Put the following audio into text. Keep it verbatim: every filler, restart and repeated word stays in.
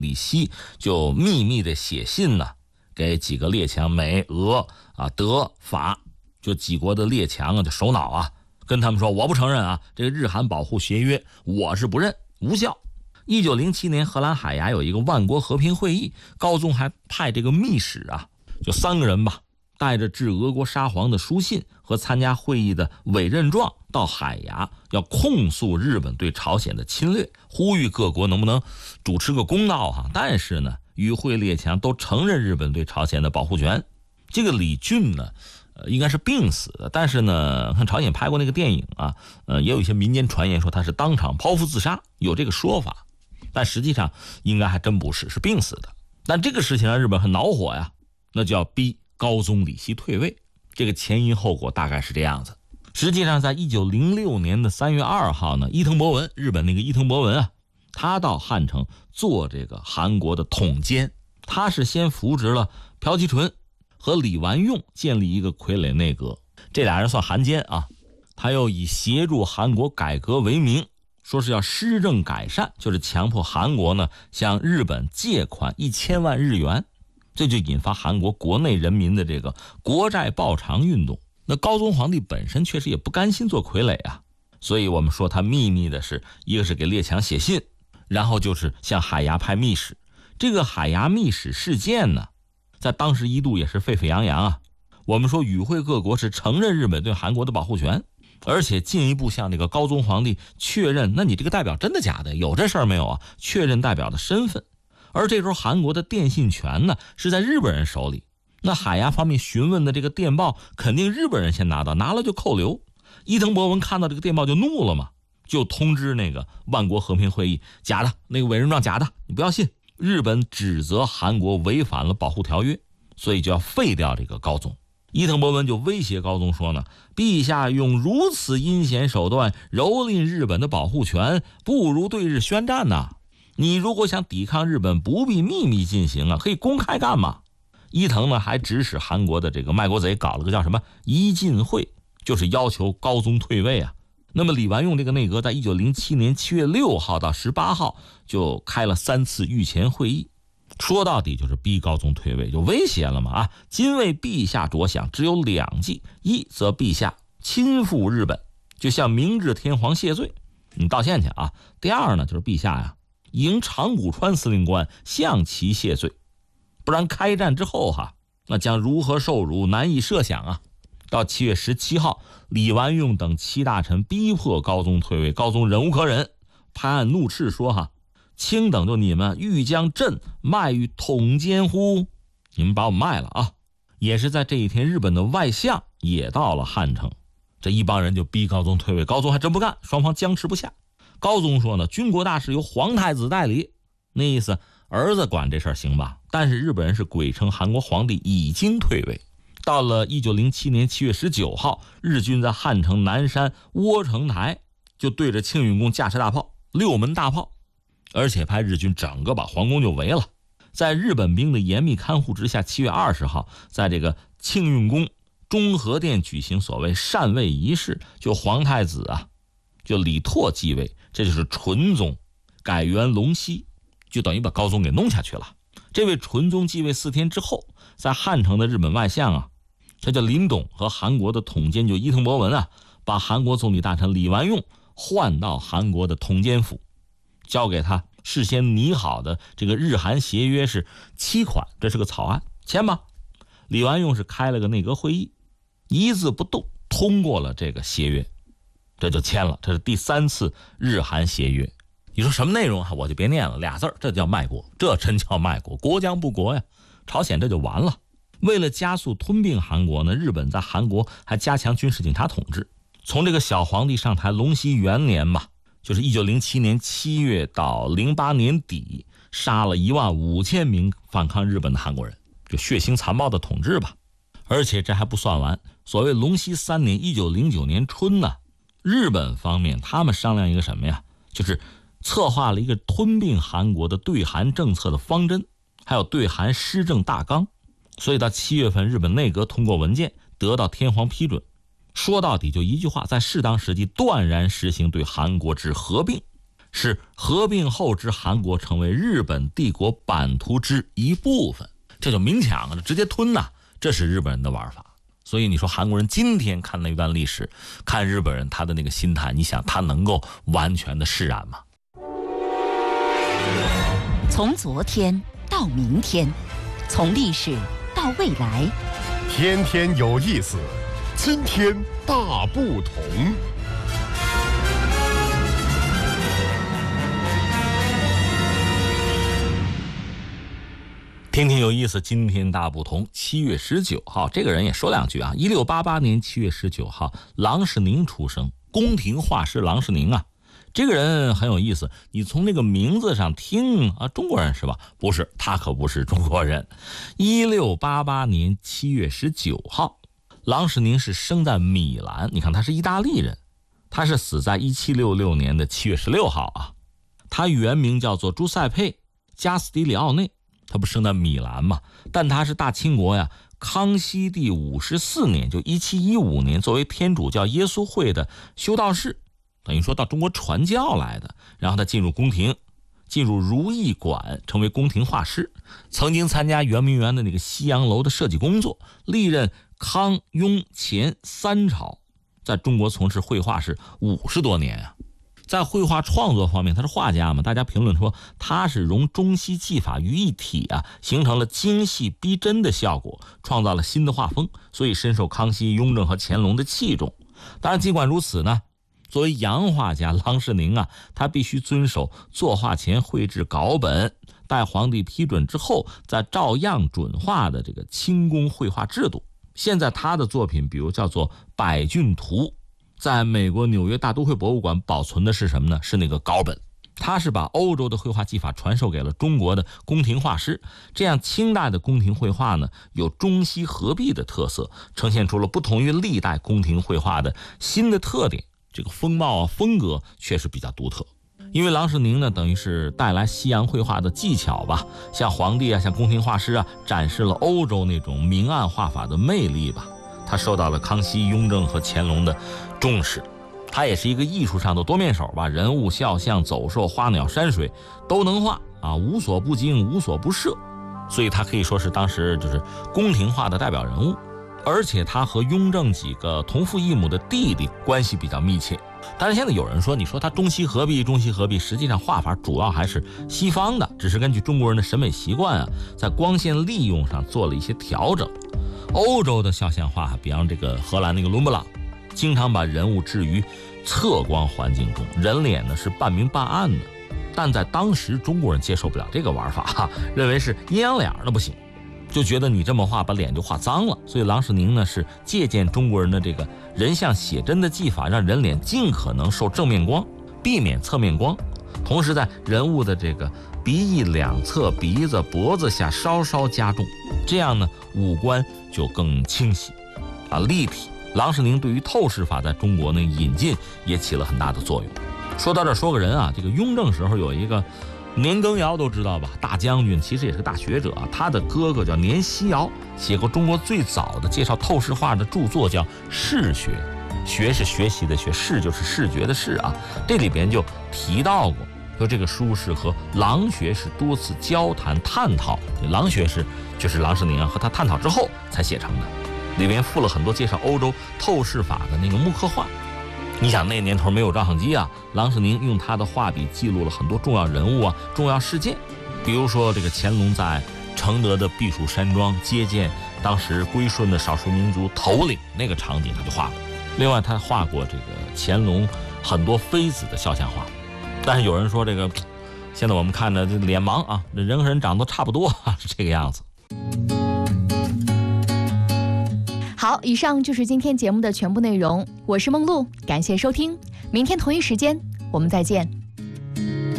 李希就秘密的写信呢，给几个列强美、俄啊、德、法，就几国的列强啊的首脑啊，跟他们说我不承认啊，这个日韩保护协约我是不认，无效。一九零七年荷兰海牙有一个万国和平会议，高宗还派这个密使啊，就三个人吧，带着致俄国沙皇的书信和参加会议的委任状到海牙，要控诉日本对朝鲜的侵略，呼吁各国能不能主持个公道哈。但是呢，与会列强都承认日本对朝鲜的保护权。这个李俊呢，呃，应该是病死的，但是呢，看朝鲜拍过那个电影啊，呃，也有一些民间传言说他是当场剖腹自杀，有这个说法。但实际上应该还真不是，是病死的。但这个事情让日本很恼火呀，那就要逼高宗李熙退位。这个前因后果大概是这样子。实际上在一九零六年的三月二号呢，伊藤博文，日本那个伊藤博文啊，他到汉城做这个韩国的统监。他是先扶植了朴其淳和李完用，建立一个傀儡内阁，这俩人算韩奸啊。他又以协助韩国改革为名，说是要施政改善，就是强迫韩国呢向日本借款一千万日元，这就引发韩国国内人民的这个国债报偿运动。那高宗皇帝本身确实也不甘心做傀儡啊，所以我们说他秘密的是，一个是给列强写信，然后就是向海牙派密使。这个海牙密使事件呢，在当时一度也是沸沸扬扬啊。我们说与会各国是承认日本对韩国的保护权，而且进一步向这个高宗皇帝确认，那你这个代表真的假的？有这事儿没有啊？确认代表的身份。而这时候韩国的电信权呢是在日本人手里，那海牙方面询问的这个电报肯定日本人先拿到，拿了就扣留。伊藤博文看到这个电报就怒了嘛，就通知那个万国和平会议，假的，那个委任状假的，你不要信。日本指责韩国违反了保护条约，所以就要废掉这个高宗。伊藤博文就威胁高宗说呢，陛下用如此阴险手段蹂躏日本的保护权，不如对日宣战呐。你如果想抵抗日本，不必秘密进行啊，可以公开干嘛。伊藤呢还指使韩国的这个卖国贼搞了个叫什么一进会，就是要求高宗退位啊。那么李完用这个内阁在一九零七年七月六号到十八号就开了三次御前会议，说到底就是逼高宗退位，就威胁了嘛啊！今为陛下着想，只有两计：一则陛下亲赴日本，就向明治天皇谢罪，你道歉去啊；第二呢，就是陛下呀，迎长谷川司令官向其谢罪，不然开战之后哈，那将如何受辱，难以设想啊！到七月十七号，李完用等七大臣逼迫高宗退位，高宗忍无可忍，拍案怒斥说哈，卿等就你们欲将朕卖于统监乎？你们把我卖了啊！也是在这一天，日本的外相也到了汉城，这一帮人就逼高宗退位，高宗还真不干，双方僵持不下。高宗说呢，军国大事由皇太子代理，那意思儿子管这事儿行吧？但是日本人是鬼称韩国皇帝已经退位。到了一九零七年七月十九号，日军在汉城南山窝城台就对着庆运宫架设大炮，六门大炮，而且派日军整个把皇宫就围了。在日本兵的严密看护之下，七月二十号，在这个庆运宫中和殿举行所谓禅位仪式，就皇太子啊，就李拓继位，这就是纯宗，改元隆熙，就等于把高宗给弄下去了。这位纯宗继位四天之后，在汉城的日本外相啊，他叫林董和韩国的统监就伊藤博文啊，把韩国总理大臣李完用换到韩国的统监府，交给他事先拟好的这个日韩协约是七款，这是个草案，签吧。李完用是开了个内阁会议，一字不动通过了这个协约，这就签了，这是第三次日韩协约。你说什么内容啊？我就别念了，俩字儿，这叫卖国，这真叫卖国，国将不国呀，朝鲜这就完了。为了加速吞并韩国呢，日本在韩国还加强军事警察统治。从这个小皇帝上台隆熙元年吧，就是一九零七年七月到零八年底，杀了一万五千名反抗日本的韩国人，就血腥残暴的统治吧。而且这还不算完，所谓隆熙三年一九零九年春呢，日本方面他们商量一个什么呀，就是策划了一个吞并韩国的对韩政策的方针，还有对韩施政大纲。所以到七月份，日本内阁通过文件，得到天皇批准。说到底就一句话，在适当时机断然实行对韩国之合并。 是合并后之韩国成为日本帝国版图之一部分，这就明抢了，直接吞呐，这是日本人的玩法。所以你说韩国人今天看那段历史，看日本人他的那个心态，你想他能够完全的释然吗？ 从昨天到明天，从历史到未来， 天天有意思，今天大不同。 天天有意思，今天大不同。七月十九号，这个人也说两句啊。一六八八年七月十九号，郎世宁出生，宫廷画师郎世宁啊。这个人很有意思，你从那个名字上听啊，中国人是吧？不是，他可不是中国人。一六八八年七月十九号，郎世宁是生在米兰，你看他是意大利人，他是死在一七六六年的七月十六号啊。他原名叫做朱塞佩·加斯蒂里奥内。他不生在米兰嘛？但他是大清国呀，康熙第五十四年，就一七一五年，作为天主教耶稣会的修道士，等于说到中国传教来的。然后他进入宫廷，进入如意馆，成为宫廷画师。曾经参加圆明园的那个西洋楼的设计工作，历任康、雍、乾三朝，在中国从事绘画是五十多年啊。在绘画创作方面，他是画家嘛，大家评论说他是融中西技法于一体啊，形成了精细逼真的效果，创造了新的画风，所以深受康熙、雍正和乾隆的器重。当然尽管如此呢，作为洋画家郎世宁啊，他必须遵守作画前绘制稿本，待皇帝批准之后再照样准画的这个清宫绘画制度。现在他的作品比如叫做《百骏图》，在美国纽约大都会博物馆保存的是什么呢？是那个稿本。他是把欧洲的绘画技法传授给了中国的宫廷画师，这样清代的宫廷绘画呢，有中西合璧的特色，呈现出了不同于历代宫廷绘画的新的特点，这个风貌啊风格确实比较独特。因为郎世宁呢，等于是带来西洋绘画的技巧吧，向皇帝啊，向宫廷画师啊，展示了欧洲那种明暗画法的魅力吧。他受到了康熙、雍正和乾隆的重视，他也是一个艺术上的多面手吧，人物、肖像、走兽、花鸟、山水都能画啊，无所不精，无所不涉，所以他可以说是当时就是宫廷画的代表人物。而且他和雍正几个同父异母的弟弟关系比较密切。但是现在有人说，你说他中西合璧，中西合璧，实际上画法主要还是西方的，只是根据中国人的审美习惯啊，在光线利用上做了一些调整。欧洲的肖像画，比方这个荷兰那个伦勃朗，经常把人物置于侧光环境中，人脸呢是半明半暗的。但在当时中国人接受不了这个玩法哈，认为是阴阳脸的不行，就觉得你这么画把脸就画脏了。所以郎世宁呢是借鉴中国人的这个人像写真的技法，让人脸尽可能受正面光，避免侧面光，同时在人物的这个鼻翼两侧、鼻子、脖子下稍稍加重，这样呢五官就更清晰啊立体。郎世宁对于透视法在中国呢引进也起了很大的作用。说到这说个人啊，这个雍正时候有一个年羹尧都知道吧，大将军，其实也是个大学者啊。他的哥哥叫年希尧，写过中国最早的介绍透视画的著作，叫《视学》，学是学习的学，视就是视觉的视啊。这里边就提到过，说这个书是和郎学是多次交谈探讨，郎学是就是郎世宁啊和他探讨之后才写成的，里边附了很多介绍欧洲透视法的那个木刻画。你想那年头没有照相机啊，郎世宁用他的画笔记录了很多重要人物啊、重要事件，比如说这个乾隆在承德的避暑山庄接见当时归顺的少数民族头领那个场景，他就画过。另外他画过这个乾隆很多妃子的肖像画，但是有人说这个现在我们看着这脸盲啊，人和人长得都差不多啊，是这个样子。 好，以上就是今天节目的全部内容，我是梦露，感谢收听，明天同一时间我们再见。